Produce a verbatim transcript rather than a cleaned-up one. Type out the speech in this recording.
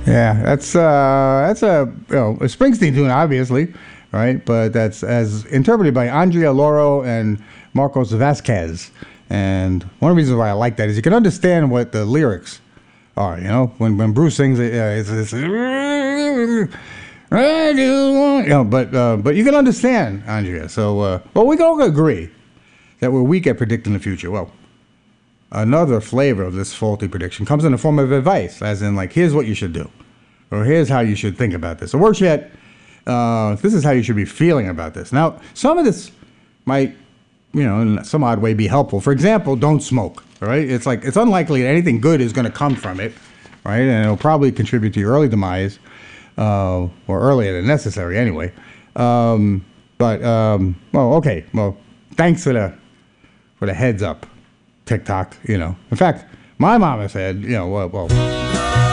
Yeah, that's uh, that's a you know a Springsteen tune, obviously, right? But that's as interpreted by Andrea Lauro and Marcos Vasquez. And one of the reasons why I like that is you can understand what the lyrics are. You know, when when Bruce sings it, uh, it's, it's I do want, you know, but uh, but you can understand Andrea. So uh, well, we can all agree that we're weak at predicting the future. Well, another flavor of this faulty prediction comes in the form of advice, as in, like, here's what you should do, or here's how you should think about this, or worse yet, uh, this is how you should be feeling about this. Now, some of this might, you know, in some odd way be helpful. For example, don't smoke, all right? It's like, it's unlikely that anything good is going to come from it, right? And it'll probably contribute to your early demise, uh, or earlier than necessary anyway. Um, but, um, well, okay, well, thanks for the, for the heads up. TikTok, you know. In fact, my mama said, you know, well, well